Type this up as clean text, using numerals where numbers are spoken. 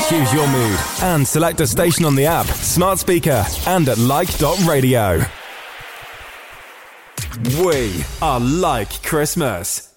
Choose your mood and select a station on the app, smart speaker, and at like.radio. We are like Christmas.